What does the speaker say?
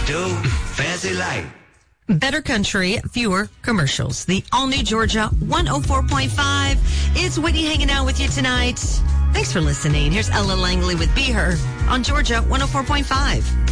do? Fancy life. Better country, fewer commercials. The all-new Georgia 104.5. It's Whitney hanging out with you tonight. Thanks for listening. Here's Ella Langley with Be Her on Georgia 104.5.